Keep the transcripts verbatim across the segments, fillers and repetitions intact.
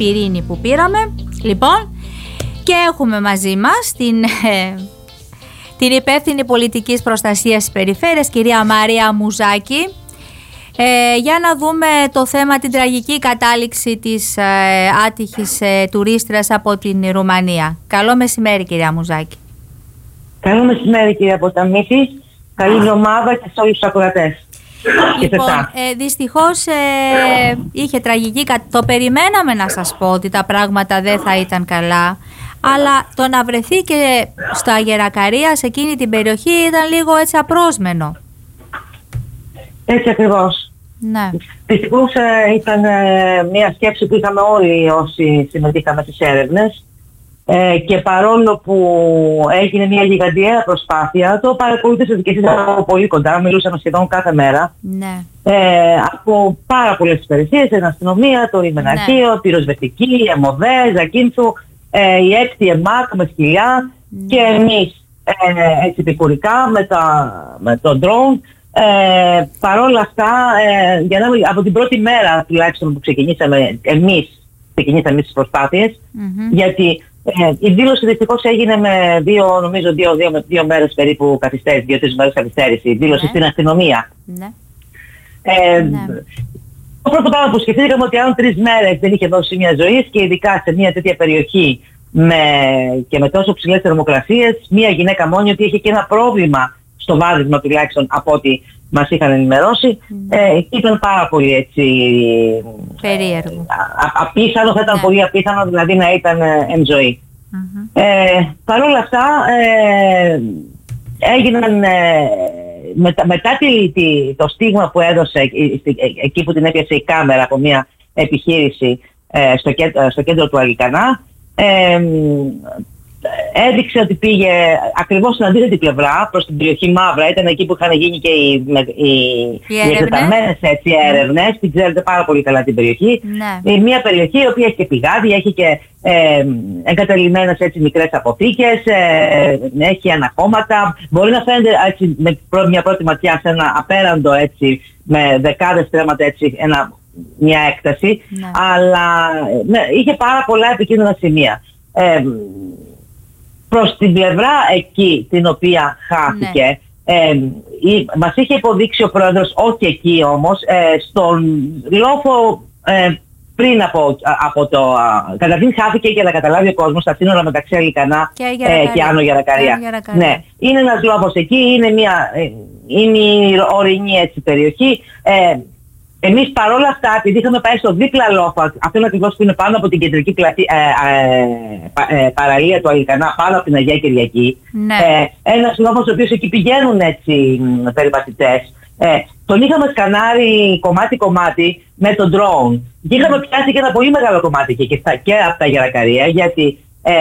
πυρήνη που πήραμε. Λοιπόν, και έχουμε μαζί μας την, ε, την υπεύθυνη πολιτικής προστασίας της περιφέρειας, κυρία Μαρία Μουζάκη, ε, για να δούμε το θέμα, την τραγική κατάληξη της ε, άτυχης ε, τουρίστρας από την Ρουμανία. Καλό μεσημέρι, κυρία Μουζάκη. Καλό μεσημέρι, κυρία Ποταμίτη. Καλή εβδομάδα και σε όλους τους ακροατές. Λοιπόν, ε, δυστυχώς ε, είχε τραγική, το περιμέναμε να σας πω ότι τα πράγματα δεν θα ήταν καλά, αλλά το να βρεθεί και στο Αγερακαρία, σε εκείνη την περιοχή, ήταν λίγο έτσι απρόσμενο. Έτσι ακριβώς. Ναι. Δυστυχώς ε, ήταν ε, μια σκέψη που είχαμε όλοι όσοι συμμετείχαμε στις έρευνες. Ε, και παρόλο που έγινε μια γιγαντιαία προσπάθεια, το παρακολουθήσατε και εσείς από πολύ κοντά, μιλούσαμε σχεδόν κάθε μέρα. Ναι. Ε, από πάρα πολλές υπηρεσίες, την αστυνομία, το Ιμεναρχείο, ναι. πυροσβεστική, η ΕΜΟΔΕ, Ζακίνθου, ε, η έκτη ΕΜΑΚ με σκυλιά, ναι. και εμείς ε, έτσι επικουρικά με, τα, με το drone. Ε, παρόλα αυτά, ε, για να, από την πρώτη μέρα τουλάχιστον που ξεκινήσαμε εμείς, ξεκινήσαμε τις προσπάθειες, mm-hmm. γιατί Ε, η δήλωση δυστυχώς έγινε με δύο, νομίζω, δύο, δύο, δύο μέρες περίπου καθυστέρηση, δύο-τρεις μέρες καθυστέρηση. Η δήλωση ναι. στην αστυνομία. Ναι. Ε, ναι. Το πρώτο πράγμα που σκεφτήκαμε ότι αν τρεις μέρες δεν είχε δώσει μια ζωή, και ειδικά σε μια τέτοια περιοχή με, και με τόσο ψηλές θερμοκρασίες, μια γυναίκα μόνη, ότι είχε και ένα πρόβλημα στο βάδισμα τουλάχιστον από ό,τι μας είχαν ενημερώσει, mm. ε, ήταν πάρα πολύ έτσι περίεργο. Α, απίθανο, θα ήταν yeah. πολύ απίθανο δηλαδή να ήταν ε, εν ζωή. Mm-hmm. Ε, Παρ' όλα αυτά ε, έγιναν ε, μετα, μετά τη, τη, το στίγμα που έδωσε ε, ε, εκεί που την έπιασε η κάμερα από μια επιχείρηση ε, στο, κέντρο, στο κέντρο του Αλικανά, ε, έδειξε ότι πήγε ακριβώς στην αντίθετη πλευρά, προς την περιοχή Μαύρα. Ήταν εκεί που είχαν γίνει και οι, οι, οι εκτεταμένες έτσι, έρευνες. Mm. Την ξέρετε πάρα πολύ καλά την περιοχή. Mm. Μια περιοχή η οποία έχει και πηγάδι, έχει και ε, εγκαταλειμμένες έτσι μικρές αποθήκες, ε, έχει ανακόμματα. Μπορεί να φαίνεται έτσι, με μια πρώτη ματιά σε ένα απέραντο έτσι, με δεκάδες στρέμματα έτσι, ένα, μια έκταση, mm. αλλά ναι, είχε πάρα πολλά επικίνδυνα σημεία. Ε, προς την πλευρά εκεί την οποία χάθηκε, ναι. ε, η, μας είχε υποδείξει ο πρόεδρος, όχι εκεί όμως, ε, στον λόφο ε, πριν από, από το... Καταρχήν χάθηκε για να καταλάβει ο κόσμος στα σύνορα μεταξύ Αλικανά και, ε, και Άνω Γερακαρία. Ναι, είναι ένας λόφος εκεί, είναι μια ε, είναι η ορεινή έτσι περιοχή. Ε, Εμείς παρόλα αυτά, επειδή είχαμε πάει στο δίπλα λόφο, αυτόν ακριβώς που είναι πάνω από την κεντρική πλατή, ε, ε, ε, παραλία του Αλικανά, πάνω από την Αγία Κυριακή, ναι. ε, ένας λόφος ο οποίος εκεί πηγαίνουν έτσι περιπατητές, ε, τον είχαμε σκανάρει κομμάτι-κομμάτι με τον drone. Και είχαμε πιάσει και ένα πολύ μεγάλο κομμάτι και, και, στα, και από τα Γερακαρία, γιατί ε,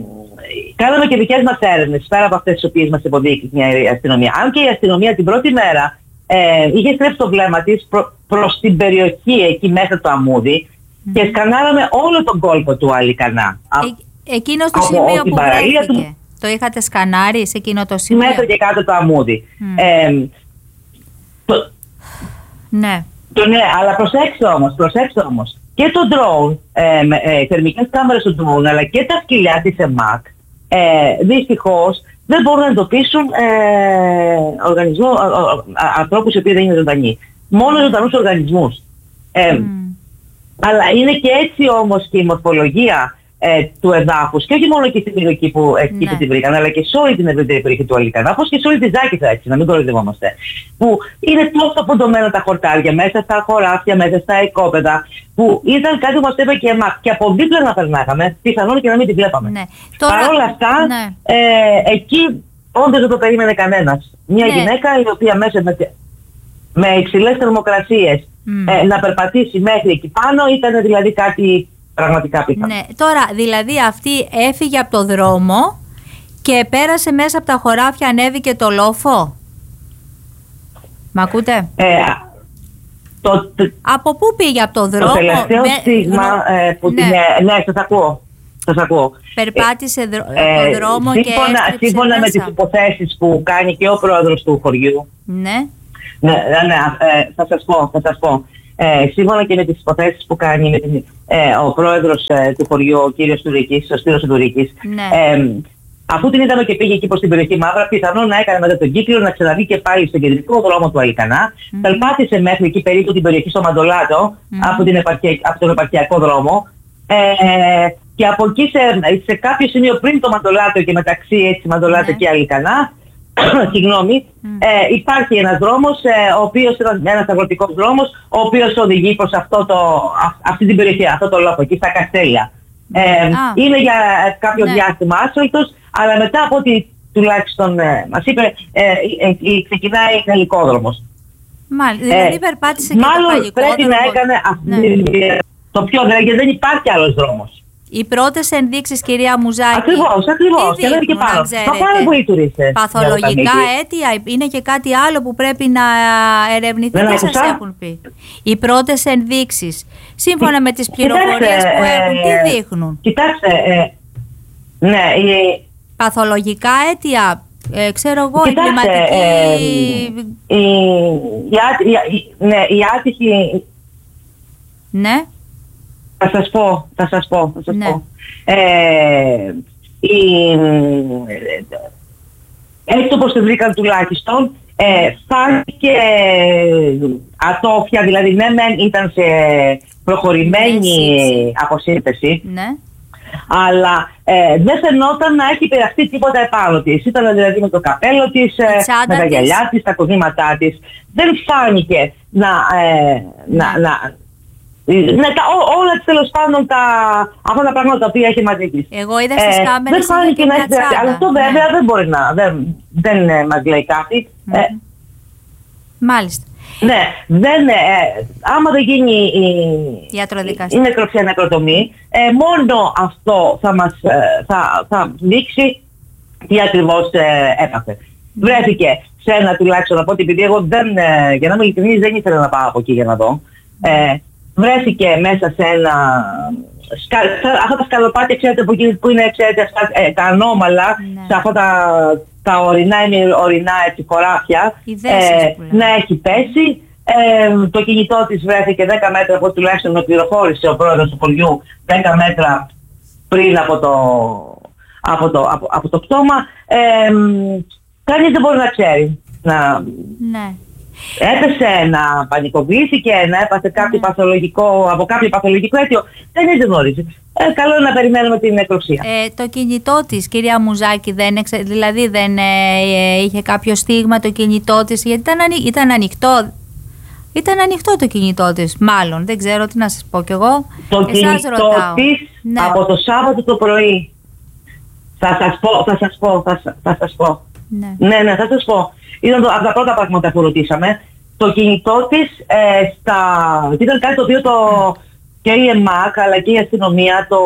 κάναμε και δικές μας έρευνες, πέρα από αυτές τις οποίες μας υποδείξει η αστυνομία. Αν και η αστυνομία την πρώτη μέρα Ε, είχε στρέψει το βλέμμα της προ, προς την περιοχή εκεί μέσα το Αμμούδι mm. και σκανάραμε όλο τον κόλπο του Αλικανά. Ε, εκείνο στο σημείο που βρέθηκε, του... το είχατε σκανάρει σε εκείνο το σημείο? Μέσα και κάτω το Αμμούδι. Mm. Ε, το... Ναι. Το, ναι, αλλά προσέξτε όμως, προσέξτε όμως. Και το drone, ε, με, ε, θερμικές κάμερες του drone, αλλά και τα σκυλιά της ΕΜΑΚ, ε, δυστυχώς, δεν μπορούν να εντοπίσουν ε, οργανισμό, α, α, α, ανθρώπους οι οποίοι δεν είναι ζωντανοί. Μόνο ζωντανούς οργανισμούς. Ε, mm. Αλλά είναι και έτσι όμως και η μορφολογία ε, του εδάφους, και όχι μόνο και στην περιοχή που, εκεί ναι. που την βρήκαν, αλλά και σε όλη την ευρύτερη περιοχή του Αλικανά, όπως και σε όλη τη Ζάκηθα, έτσι, να μην κοροϊδευόμαστε. Που είναι τόσο αποντωμένα τα χορτάρια, μέσα στα χωράφια, μέσα στα οικόπεδα, που ήταν κάτι που μας είπε και εμάς. Και από δίπλα να περνάγαμε, πιθανόν και να μην τη βλέπαμε. Ναι. Τώρα... Παρ' όλα αυτά, ναι. ε, εκεί όντως δεν το περίμενε κανένας. Μια ναι. γυναίκα η οποία μέσα με, με υψηλές θερμοκρασίες mm. ε, να περπατήσει μέχρι εκεί πάνω, ήταν δηλαδή κάτι πραγματικά πιθανό. Ναι. Τώρα, δηλαδή αυτή έφυγε από το δρόμο και πέρασε μέσα από τα χωράφια, ανέβηκε το λόφο. Μ' ακούτε? Ε, το, από πού πήγε, από το δρόμο? Το τελευταίο με... στίγμα ε, που ναι. την... Ναι, σας ακούω. Σας ακούω. Περπάτησε δρο... ε, το δρόμο ε, σύμφωνα, και έστριψε σύμφωνα μέσα. με τις υποθέσεις που κάνει και ο πρόεδρος του χωριού. Ναι. Ναι, ναι, ε, θα σας πω, θα σας πω. ε, σύμφωνα και με τις υποθέσεις που κάνει με την, ε, ο πρόεδρος ε, του χωριού, ο κύριος Τουρίκης, ο Σπύρος Τουρίκης, ναι. ε, αφού την είδαμε και πήγε εκεί προς την περιοχή Μαύρα, πιθανόν να έκανε μετά τον κύκλο, να ξαναβεί και πάλι στον κεντρικό δρόμο του Αλικανά. Mm-hmm. Περπάτησε μέχρι εκεί περίπου την περιοχή στο Μαντολάτο, mm-hmm. από, την επαρχια... από τον επαρχιακό δρόμο. Ε, και από εκεί σε, σε κάποιο σημείο πριν το Μαντολάτο και μεταξύ έτσι Μαντολάτο mm-hmm. και Αλικανά, συγγνώμη, mm. ε, υπάρχει ένας δρόμος, ε, ο οποίος είναι ένας αγροτικός δρόμος, ο οποίος οδηγεί προς αυτό το, α, αυτή την περιοχή, αυτό το λόφο, εκεί στα Καστέλια. Ε, ah. Είναι για κάποιο ναι. διάστημα άσφαλτος, αλλά μετά από ό,τι τουλάχιστον ε, μας είπε, ε, ε, ε, ξεκινάει ελικόδρομος. Μάλιστα, δηλαδή περπάτησε ε, και μάλλον το παλικό πρέπει δρόμο. να έκανε αυτή, ναι. το πιο δηλαδή, γιατί δεν υπάρχει άλλος δρόμος. Οι πρώτες ενδείξεις, κυρία Μουζάκη. Ακριβώς, ακριβώς. Και δεν και πάνω. Θα πάρα πολλοί τουρίστες. Παθολογικά αίτια, είναι και κάτι άλλο που πρέπει να ερευνηθεί. Δεν τι σας έχουν πει. Οι πρώτες ενδείξεις, σύμφωνα με τις πληροφορίες που έχουν, ε, τι δείχνουν. Κοιτάξτε, ε, ναι, η... Παθολογικά αίτια, ε, ξέρω εγώ, κοιτάξτε, εγκληματική... Ε, η, η, η, ναι, η άτυχη... Ναι. Θα σας πω, θα σας πω, θα σας ναι. πω. Ε, η, έτσι όπως το βρήκαν τουλάχιστον, ε, φάνηκε ατόφια, δηλαδή ναι μεν ήταν σε προχωρημένη αποσύνθεση, ναι. αλλά ε, δεν φαινόταν να έχει περαστεί τίποτα επάνω της. Ήταν δηλαδή με το καπέλο της, ε, με τα γυαλιά της, τα κοσμήματά της. Δεν φάνηκε να... Ε, ναι. να, να Ναι, τα, ό, όλα τέλος πάντων τα, αυτά τα πράγματα τα οποία έχει μαζί της. Εγώ είδα στις ε, κάμερες δεν φάνηκε να έχει περάσει. Αλλά αυτό ναι. βέβαια δεν μπορεί να, δεν, δεν ε, μας λέει κάτι. Mm-hmm. Ε, Μάλιστα. Ναι, δεν, ε, άμα δεν γίνει η, η νεκροψία νεκροτομή, ε, μόνο αυτό θα μας ε, θα, θα δείξει τι ακριβώς ε, έπαθε. Mm-hmm. Βρέθηκε σε ένα τουλάχιστον από ότι επειδή εγώ δεν, ε, για να είμαι ειλικρινής, δεν ήθελα να πάω από εκεί για να δω. Ε, βρέθηκε μέσα σε ένα... Σκα, αυτά τα σκαλοπάτια, ξέρετε, που, που είναι, ξέρετε, αυτά, ε, τα ανώμαλα, ναι. σε αυτά τα, τα ορεινά, ορεινά έτσι, χωράφια, ε, να έχει πέσει. Ε, το κινητό της βρέθηκε δέκα μέτρα, από τουλάχιστον με πληροφόρησε ο πρόεδρος του χωριού, δέκα μέτρα πριν από το, από το, από, από το πτώμα. Ε, κανείς δεν μπορεί να ξέρει. Να, ναι. Έπεσε, να πανικοποιήθηκε, να έπαθε κάποιο mm. παθολογικό, από κάποιο παθολογικό αίτιο. Κανείς δεν γνωρίζει. Ε, καλό είναι να περιμένουμε την νεκροψία. Ε, το κινητό της, κυρία Μουζάκη, δεν εξε, δηλαδή δεν ε, ε, είχε κάποιο στίγμα το κινητό της, γιατί ήταν, ανοι, ήταν ανοιχτό. Ήταν ανοιχτό το κινητό της, μάλλον. Δεν ξέρω τι να σας πω κι εγώ. Το Εσάς κινητό ρωτάω. της ναι. από το Σάββατο το πρωί. Θα σας πω, θα σας πω, θα, θα σας πω. Ναι, ναι, ναι θα σας πω. Ήταν το, από τα πρώτα πράγματα που ρωτήσαμε. Το κινητό της ε, στα... ήταν κάτι το οποίο το, και η ΕΜΑΚ αλλά και η αστυνομία το,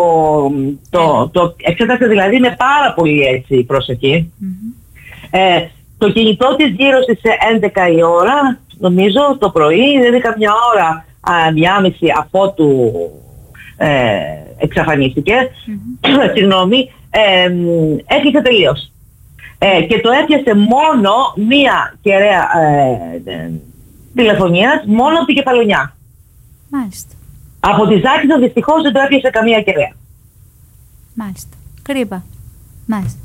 το, το, το εξέτασε δηλαδή με πάρα πολύ έτσι προσοχή. Mm-hmm. Ε, το κινητό της γύρω στις έντεκα η ώρα, νομίζω το πρωί, δηλαδή καμιά ώρα, α, μια μισή αφότου ε, εξαφανίστηκε, mm-hmm. συγγνώμη, ε, έκλεισε τελείως. Ε, και το έπιασε μόνο μία κεραία ε, ε, τηλεφωνίας, μόνο από την Κεφαλονιά. Μάλιστα. Από τη Ζάκηδα δυστυχώς δεν το έπιασε καμία κεραία. Μάλιστα. Κρύπα. Μάλιστα.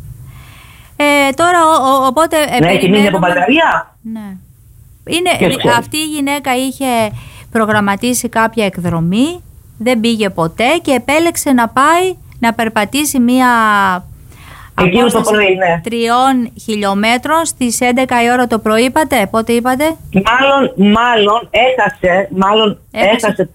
Ε, τώρα ο, ο, οπότε... Ε, ναι, έχει μείνει από μπαταρία. Ναι. Είναι, αυτή η γυναίκα είχε προγραμματίσει κάποια εκδρομή, δεν πήγε ποτέ και επέλεξε να πάει να περπατήσει μία... Εκείνο το πρωί, ναι. Τριών χιλιόμετρων στις έντεκα η ώρα το πρωί, είπατε, πότε είπατε? Μάλλον, μάλλον έχασε, μάλλον έχασε, έχασε,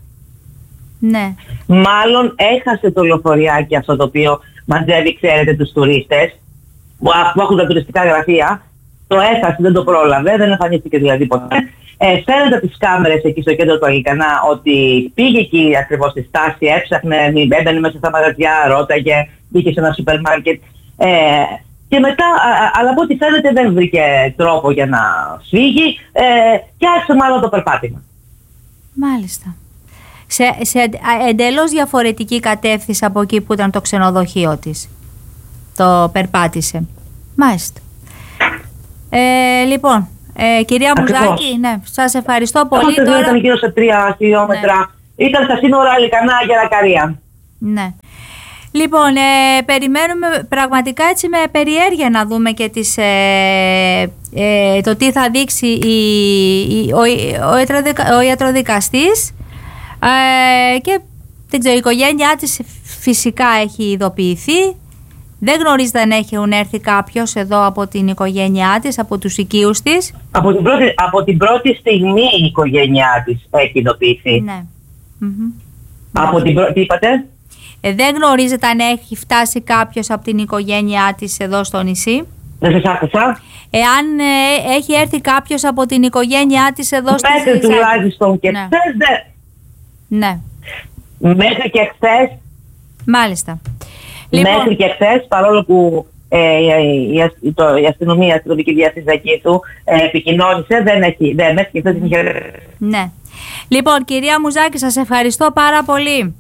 ναι. Μάλλον έχασε το λεωφοριάκι αυτό το οποίο μαζεύει, ξέρετε, τους τουρίστες, που έχουν τα τουριστικά γραφεία, το έχασε, δεν το πρόλαβε, δεν εμφανίστηκε δηλαδή ποτέ. Ε, φαίνεται από τις κάμερες εκεί στο κέντρο του Αγγλικανά ότι πήγε εκεί ακριβώς στη στάση, έψαχνε, έμπαινε μέσα στα μαγαζιά, ρώταγε, μπήκε σε ένα σούπερ μάρκετ. Ε, και μετά, α, αλλά από ό,τι φαίνεται δεν βρήκε τρόπο για να φύγει ε, και άρχισε μάλλον το περπάτημα. Μάλιστα. Σε, σε εντελώς διαφορετική κατεύθυνση από εκεί που ήταν το ξενοδοχείο της. Το περπάτησε. Μάλιστα. Ε, λοιπόν, Ε, κυρία Ακριβώς. Μουζάκη, ναι, σας ευχαριστώ πολύ. Αυτό Τώρα... ήταν γύρω σε τρία χιλιόμετρα. Ναι. Ήταν στα σύνορα Λικανά Γερακαρία. Ναι. Λοιπόν, ε, περιμένουμε πραγματικά έτσι με περιέργεια να δούμε και τις, ε, ε, το τι θα δείξει η, η, ο, ο, ιατροδικα, ο ιατροδικαστής ε, και δεν ξέρω, η οικογένειά της φυσικά έχει ειδοποιηθεί. Δεν γνωρίζετε αν έχουν έρθει κάποιος εδώ από την οικογένειά της, από τους οικείους της. Από την πρώτη, από την πρώτη στιγμή η οικογένειά της έχει ειδοποιηθεί. Ναι. Mm-hmm. Από την πρώτη, τι είπατε? Ε, δεν γνωρίζετε αν έχει φτάσει κάποιος από την οικογένειά της εδώ στο νησί. Δεν σας άκουσα. Εάν ε, έχει έρθει κάποιος από την οικογένειά της εδώ στη Μέχρι τουλάχιστον και ναι. χθες δεν. Ναι. Μέχρι και χθες. Μάλιστα. Λοιπόν, μέχρι και χθες, παρόλο που ε, η, η, το, η αστυνομία, η αστυνομική διεύθυνση εκεί του ε, επικοινώνησε, δεν έχει, δεν, μέχρι και χθες δεν είχε. Ναι. Λοιπόν, κυρία Μουζάκη, σας ευχαριστώ πάρα πολύ.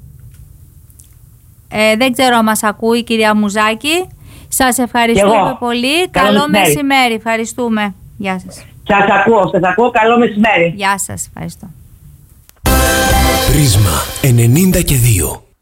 Ε, δεν ξέρω αν μας ακούει η κυρία Μουζάκη. Σας ευχαριστούμε πολύ. Καλό, Καλό μεσημέρι. μεσημέρι. Ευχαριστούμε. Γεια σας. Σας ακούω, σας ακούω. Καλό μεσημέρι. Γεια σας. Ευχαριστώ. Πρίσμα ενενήντα και δύο.